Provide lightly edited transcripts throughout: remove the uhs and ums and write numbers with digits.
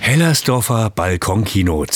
Hellersdorfer Balkonkino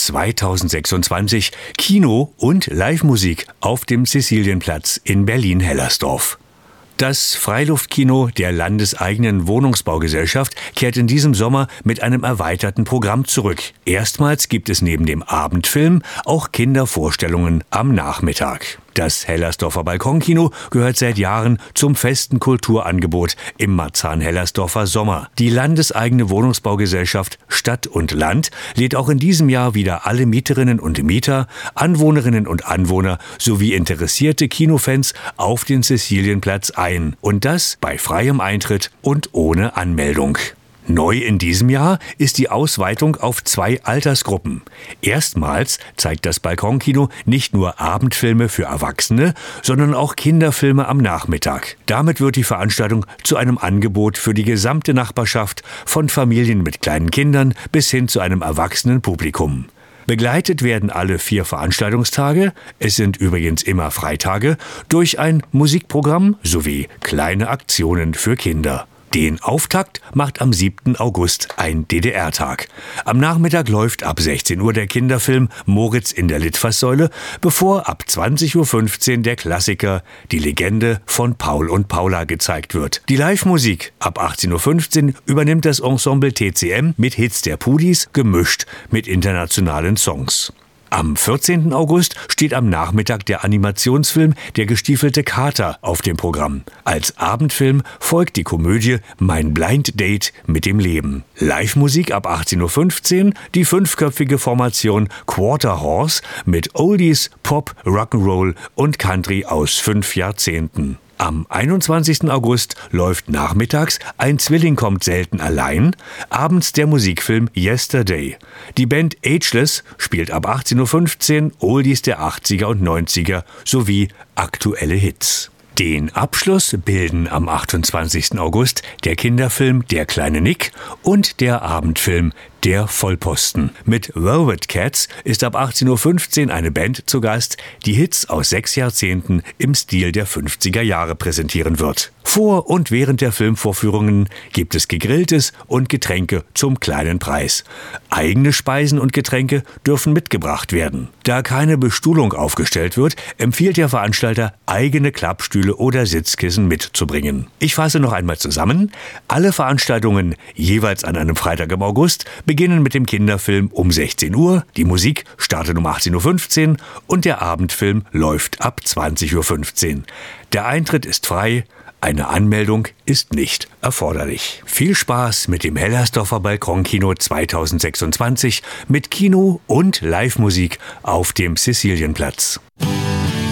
2026, Kino und Livemusik auf dem Cäcilienplatz in Berlin-Hellersdorf. Das Freiluftkino der landeseigenen Wohnungsbaugesellschaft kehrt in diesem Sommer mit einem erweiterten Programm zurück. Erstmals gibt es neben dem Abendfilm auch Kindervorstellungen am Nachmittag. Das Hellersdorfer Balkonkino gehört seit Jahren zum festen Kulturangebot im Marzahn-Hellersdorfer Sommer. Die landeseigene Wohnungsbaugesellschaft Stadt und Land lädt auch in diesem Jahr wieder alle Mieterinnen und Mieter, Anwohnerinnen und Anwohner sowie interessierte Kinofans auf den Cäcilienplatz ein. Und das bei freiem Eintritt und ohne Anmeldung. Neu in diesem Jahr ist die Ausweitung auf 2 Altersgruppen. Erstmals zeigt das Balkonkino nicht nur Abendfilme für Erwachsene, sondern auch Kinderfilme am Nachmittag. Damit wird die Veranstaltung zu einem Angebot für die gesamte Nachbarschaft, von Familien mit kleinen Kindern bis hin zu einem erwachsenen Publikum. Begleitet werden alle 4 Veranstaltungstage, es sind übrigens immer Freitage, durch ein Musikprogramm sowie kleine Aktionen für Kinder. Den Auftakt macht am 7. August ein DDR-Tag. Am Nachmittag läuft ab 16 Uhr der Kinderfilm Moritz in der Litfaßsäule, bevor ab 20.15 Uhr der Klassiker Die Legende von Paul und Paula gezeigt wird. Die Live-Musik ab 18.15 Uhr übernimmt das Ensemble TCM mit Hits der Pudis, gemischt mit internationalen Songs. Am 14. August steht am Nachmittag der Animationsfilm Der gestiefelte Kater auf dem Programm. Als Abendfilm folgt die Komödie Mein Blind Date mit dem Leben. Live-Musik ab 18.15 Uhr, die 5-köpfige Formation Quarter Horse mit Oldies, Pop, Rock'n'Roll und Country aus 5 Jahrzehnten. Am 21. August läuft nachmittags Ein Zwilling kommt selten allein, abends der Musikfilm Yesterday. Die Band Ageless spielt ab 18.15 Uhr Oldies der 80er und 90er sowie aktuelle Hits. Den Abschluss bilden am 28. August der Kinderfilm Der kleine Nick und der Abendfilm Der Vollposten. Mit Velvet Cats ist ab 18.15 Uhr eine Band zu Gast, die Hits aus 6 Jahrzehnten im Stil der 50er Jahre präsentieren wird. Vor und während der Filmvorführungen gibt es Gegrilltes und Getränke zum kleinen Preis. Eigene Speisen und Getränke dürfen mitgebracht werden. Da keine Bestuhlung aufgestellt wird, empfiehlt der Veranstalter, eigene Klappstühle oder Sitzkissen mitzubringen. Ich fasse noch einmal zusammen. Alle Veranstaltungen, jeweils an einem Freitag im August, beginnen mit dem Kinderfilm um 16 Uhr, die Musik startet um 18.15 Uhr und der Abendfilm läuft ab 20.15 Uhr. Der Eintritt ist frei, eine Anmeldung ist nicht erforderlich. Viel Spaß mit dem Hellersdorfer Balkonkino 2026 mit Kino und Livemusik auf dem Cäcilienplatz.